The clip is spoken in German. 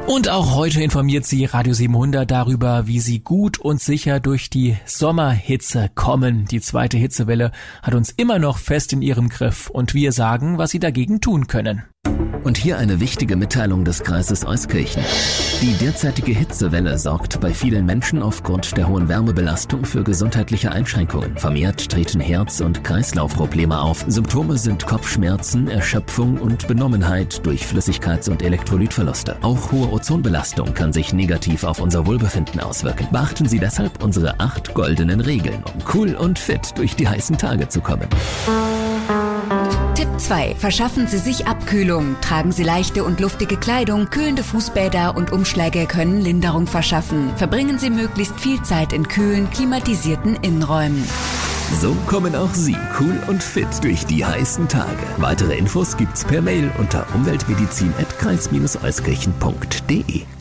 Und auch heute informiert Sie Radio 700 darüber, wie Sie gut und sicher durch die Sommerhitze kommen. Die zweite Hitzewelle hat uns immer noch fest in ihrem Griff und wir sagen, was Sie dagegen tun können. Und hier eine wichtige Mitteilung des Kreises Euskirchen. Die derzeitige Hitzewelle sorgt bei vielen Menschen aufgrund der hohen Wärmebelastung für gesundheitliche Einschränkungen. Vermehrt treten Herz- und Kreislaufprobleme auf. Symptome sind Kopfschmerzen, Erschöpfung und Benommenheit durch Flüssigkeits- und Elektrolytverluste. Auch hohe Ozonbelastung kann sich negativ auf unser Wohlbefinden auswirken. Beachten Sie deshalb unsere 8 goldenen Regeln, um cool und fit durch die heißen Tage zu kommen. Tipp 2. Verschaffen Sie sich Abkühlung. Tragen Sie leichte und luftige Kleidung. Kühlende Fußbäder und Umschläge können Linderung verschaffen. Verbringen Sie möglichst viel Zeit in kühlen, klimatisierten Innenräumen. So kommen auch Sie cool und fit durch die heißen Tage. Weitere Infos gibt's per Mail unter umweltmedizin@kreis-euskirchen.de.